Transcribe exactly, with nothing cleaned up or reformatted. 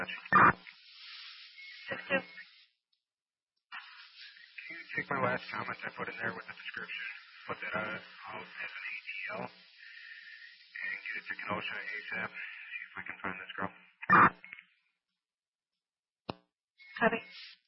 Six two. Can you take my last comment I put in there with the description? Put that uh, out as an A D L and get it to Kenosha ASAP. See if I can find this girl. Copy.